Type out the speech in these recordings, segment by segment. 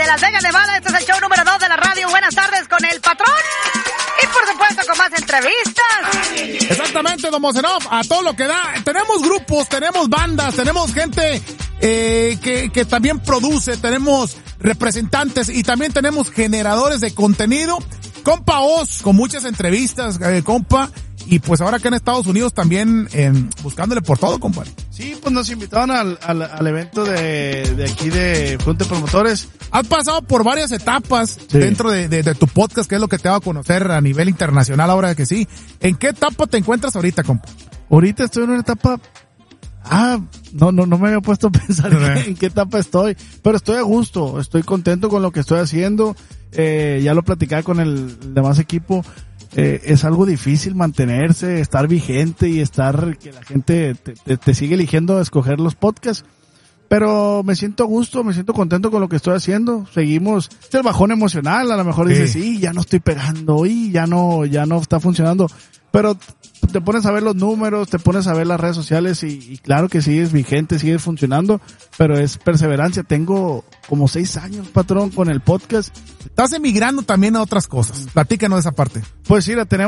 de Las Vegas, Nevada. Este es el show número 2 de la radio. Buenas tardes con el patrón. Y por supuesto con más entrevistas. Exactamente, don Mozenov, a todo lo que da. Tenemos grupos, tenemos bandas, tenemos gente que también produce, tenemos representantes y también tenemos generadores de contenido. Compa Oz, con muchas entrevistas, compa. Y pues ahora acá en Estados Unidos también buscándole por todo, compadre. Sí, pues nos invitaron al evento de aquí de Junta de Promotores. Has pasado por varias etapas dentro de tu podcast, que es lo que te va a conocer a nivel internacional ahora que sí. ¿En qué etapa te encuentras ahorita, compa? Ahorita estoy en una etapa... no me había puesto a pensar en qué etapa estoy, pero estoy a gusto, estoy contento con lo que estoy haciendo. Ya lo platicaba con el demás equipo. Es algo difícil mantenerse, estar vigente y que la gente te sigue eligiendo a escoger los podcasts. Pero me siento a gusto, me siento contento con lo que estoy haciendo. Seguimos, el bajón emocional, a lo mejor dices, sí, ya no estoy pegando, y ya no está funcionando. Pero te pones a ver los números, te pones a ver las redes sociales y claro que sigues vigente, sigues funcionando, pero es perseverancia. Tengo como 6 años, patrón, con el podcast. Estás emigrando también a otras cosas. Platícanos de esa parte. Pues sí,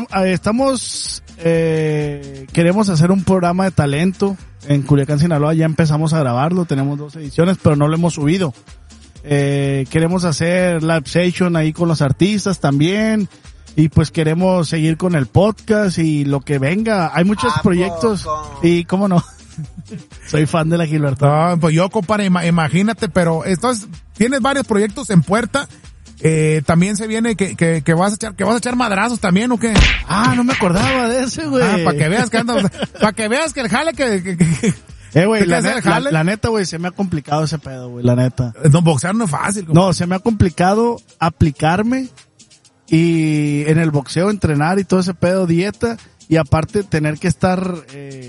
queremos hacer un programa de talento en Culiacán, Sinaloa. Ya empezamos a grabarlo, tenemos 2 ediciones, pero no lo hemos subido. Queremos hacer live session ahí con los artistas también. Y pues queremos seguir con el podcast y lo que venga. Hay muchos proyectos. Y cómo no. Soy fan de la Gilberto. No, pues yo, compadre, imagínate, pero tienes varios proyectos en puerta. También se viene que vas a echar madrazos también, ¿o qué? No me acordaba de ese, güey. Para que veas para que veas que el jale güey, la neta, güey, se me ha complicado ese pedo, güey, la neta. No, boxear no es fácil, compadre. No, se me ha complicado aplicarme y en el boxeo entrenar y todo ese pedo, dieta, y aparte tener que estar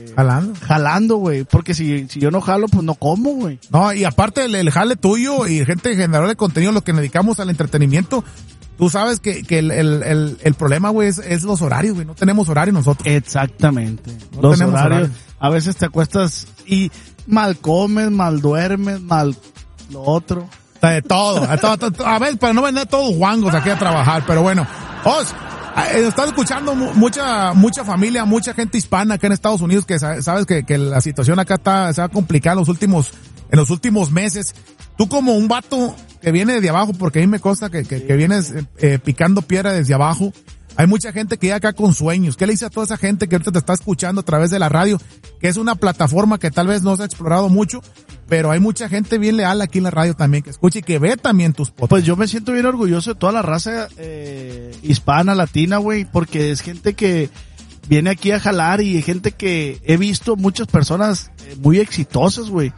jalando, güey, porque si yo no jalo, pues no como, güey. No, y aparte el jale tuyo y gente generador de contenido, lo que nos dedicamos al entretenimiento, tú sabes que el problema, güey, es los horarios, güey. No tenemos horario nosotros. Exactamente. No tenemos horario. A veces te acuestas y mal comes, mal duermes, mal lo otro. De todo. A ver, para no vender todos guangos aquí a trabajar, pero bueno. Oz, estás escuchando mucha familia, mucha gente hispana acá en Estados Unidos que sabes que la situación acá se va a complicar en los últimos meses. Tú como un vato que viene desde abajo, porque a mí me consta que vienes picando piedra desde abajo. Hay mucha gente que llega acá con sueños. ¿Qué le dice a toda esa gente que ahorita te está escuchando a través de la radio? Que es una plataforma que tal vez no se ha explorado mucho, pero hay mucha gente bien leal aquí en la radio también que escucha y que ve también tus podcasts. Pues yo me siento bien orgulloso de toda la raza hispana, latina, güey, porque es gente que viene aquí a jalar y gente que he visto muchas personas muy exitosas, güey.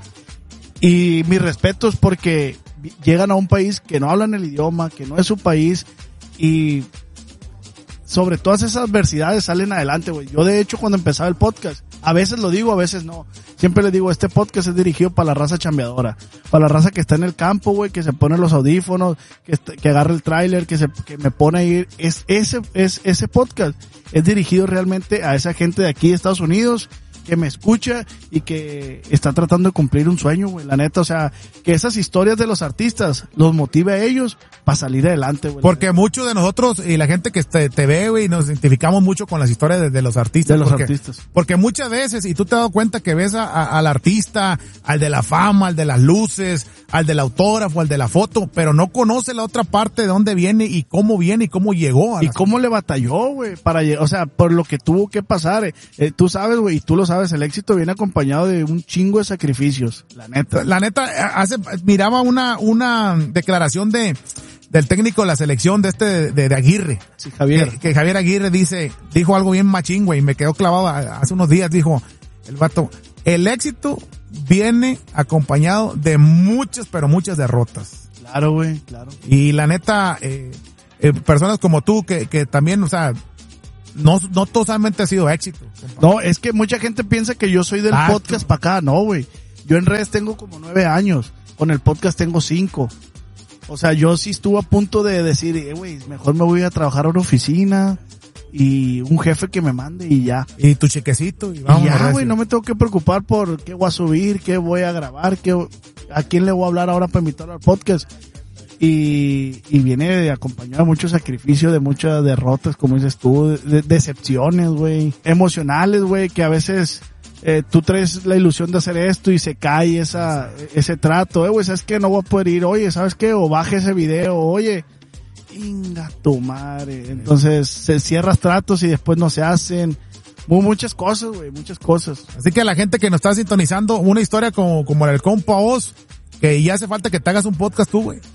Y mis respetos porque llegan a un país que no hablan el idioma, que no es su país y sobre todas esas adversidades salen adelante, güey. Yo, de hecho, cuando empezaba el podcast, a veces lo digo, a veces no. Siempre les digo, este podcast es dirigido para la raza chambeadora. Para la raza que está en el campo, güey, que se pone los audífonos, que agarra el tráiler, que me pone a ir. Ese podcast es dirigido realmente a esa gente de aquí de Estados Unidos que me escucha y que está tratando de cumplir un sueño, güey, la neta, o sea, que esas historias de los artistas los motive a ellos para salir adelante, güey. Porque muchos de nosotros y la gente que te ve, güey, nos identificamos mucho con las historias de los artistas. Porque muchas veces, y tú te has dado cuenta que ves al artista, al de la fama, al de las luces, al del autógrafo, al de la foto, pero no conoce la otra parte de dónde viene y cómo llegó. Y cómo le batalló, güey, o sea, por lo que tuvo que pasar. Tú sabes, güey, y tú lo sabes, el éxito viene acompañado de un chingo de sacrificios, la neta. La neta, miraba una declaración del técnico de la selección de Aguirre. Sí, Javier. Que Javier Aguirre dijo algo bien machín, güey, me quedó clavado hace unos días, dijo el vato, el éxito viene acompañado de muchas, pero muchas derrotas. Claro, güey, claro. Y la neta, personas como tú que también, o sea, no totalmente ha sido éxito. Compadre. No, es que mucha gente piensa que yo soy del podcast para acá. No, güey. Yo en redes tengo como 9 años. Con el podcast tengo 5. O sea, yo sí estuve a punto de decir, güey, mejor me voy a trabajar a una oficina y un jefe que me mande y ya. Y tu chequecito y vamos. Y ya, güey, no me tengo que preocupar por qué voy a subir, qué voy a grabar, a quién le voy a hablar ahora para invitarlo al podcast. y viene acompañado de mucho sacrificio, de muchas derrotas, como dices tú, de decepciones, güey, emocionales, güey, que a veces tú traes la ilusión de hacer esto y se cae ese trato, güey, ¿sabes qué? No voy a poder ir, oye, ¿sabes qué? O baje ese video, oye, inga tu madre. Entonces se cierran tratos y después no se hacen. Muchas cosas, güey, muchas cosas. Así que a la gente que nos está sintonizando, una historia como el compa Oz, que ya hace falta que te hagas un podcast tú, güey.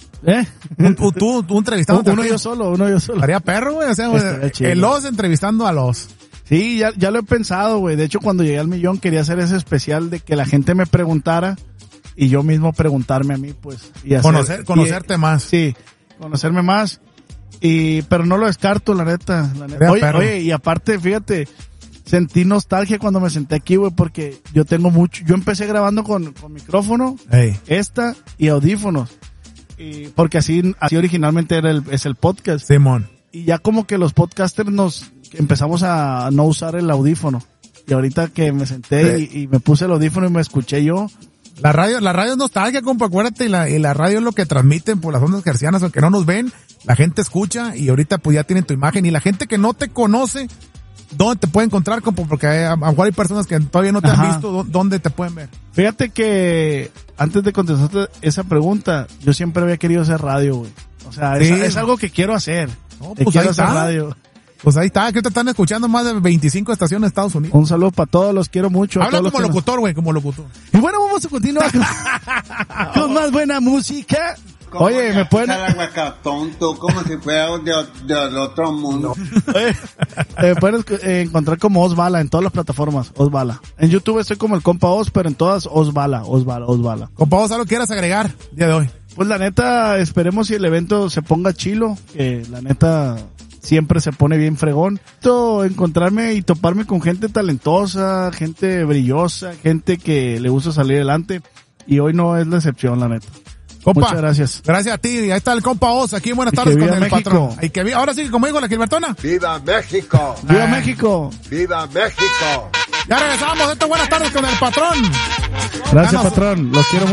Tú entrevistando. Uno yo solo. Haría perro, güey. O sea, el Oz entrevistando a los. Sí, ya lo he pensado, güey. De hecho, cuando llegué al 1,000,000 quería hacer ese especial de que la gente me preguntara y yo mismo preguntarme a mí, pues. Y hacer, conocerte más. Sí, conocerme más. Pero no lo descarto, la neta. Oye, y aparte, fíjate, sentí nostalgia cuando me senté aquí, güey, porque yo empecé grabando con micrófono, y audífonos. Porque así originalmente es el podcast. Simón. Y ya como que los podcasters empezamos a no usar el audífono. Y ahorita que me senté y me puse el audífono y me escuché yo. La radio es nostalgia, compa, acuérdate, y la radio es lo que transmiten por las ondas hercianas, aunque no nos ven, la gente escucha y ahorita pues ya tienen tu imagen. Y la gente que no te conoce, ¿dónde te puede encontrar, compa? Porque a lo mejor hay personas que todavía no te han visto, ¿dónde te pueden ver? Fíjate que antes de contestarte esa pregunta, yo siempre había querido hacer radio, güey. O sea, es algo que quiero hacer. No, pues quiero hacer radio. Pues ahí está, que te están escuchando más de 25 estaciones de Estados Unidos. Un saludo para todos, los quiero mucho. Habla como locutor, güey, como locutor. Y bueno, vamos a continuar con más buena música. Oye, me pueden... tonto, como si fuera de otro mundo. Me pueden encontrar como Osbala en todas las plataformas, Osbala. En YouTube estoy como el compa Oz, pero en todas Osbala. Compa Oz, ¿algo quieras agregar el día de hoy? Pues la neta, esperemos si el evento se ponga chilo, que la neta siempre se pone bien fregón. Encontrarme y toparme con gente talentosa, gente brillosa, gente que le gusta salir adelante, y hoy no es la excepción, la neta. Compa, muchas gracias. Gracias a ti. Ahí está el compa Oz, aquí en Buenas Tardes con el Patrón. Ahora sí, como digo, la Gilbertona. ¡Viva México! ¡Viva México! ¡Viva México! Ya regresamos. Esto es Buenas Tardes con el Patrón. Gracias, Patrón. Los quiero mucho.